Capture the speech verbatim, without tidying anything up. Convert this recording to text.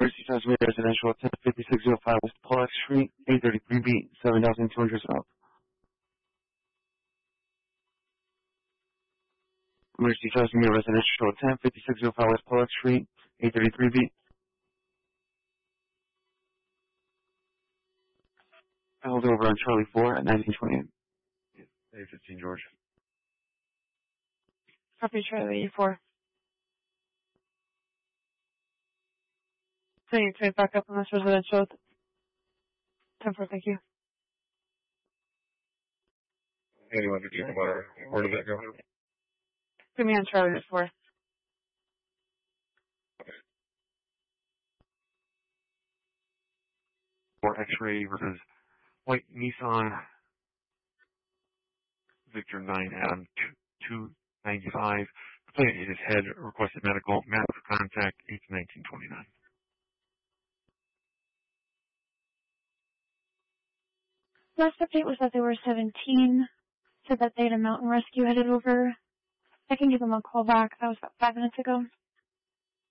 Mercy Tasmania Residential, ten fifty-six oh five West Pollack Street, eight thirty-three B, seven thousand two hundred South. Mercy Tasmania Residential, ten fifty-six oh five West Pollack Street, eight thirty-three B. I hold over on Charlie four at nineteen twenty-eight. A fifteen George. Copy Charlie four. So you trade back up on this residential. ten four, thank you. Anyone to take water? Where did that go? Put me on Charlie at four. For X-ray versus white Nissan Victor nine Adam two ninety-five. Complainant hit his head, requested medical, matter for contact, eight nineteen twenty-nine. Last update was that they were seventeen. Said that they had a mountain rescue headed over. I can give them a call back. That was about five minutes ago.